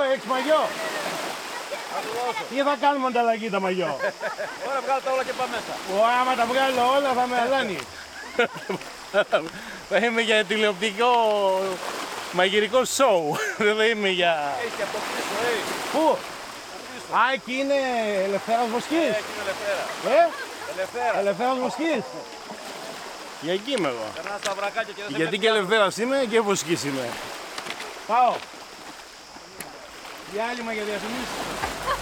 έχεις μαγιό. Τι θα κάνουμε ανταλλαγή τα μαγιό. Ωραία, βγάλω τα όλα και πάμε μέσα. Άμα τα βγάλω όλα θα με αλάνει. Θα είμαι για τηλεοπτικό μαγειρικό σοου. Δεν θα είμαι για... Έχει και από πίσω, Πού? Α, εκεί είναι Ελευθέρας Βοσκής. Εκεί είναι Ελευθέρα. Ελευθέρα. Ελευθέρας Βοσκής. Για εκεί είμαι εγώ. Περνά στα βρακάκια και δεν Γιατί και Ελευθέρας είμαι και Βοσκής είμαι. Πάω. Για άλλη μα για διαφημίσεις.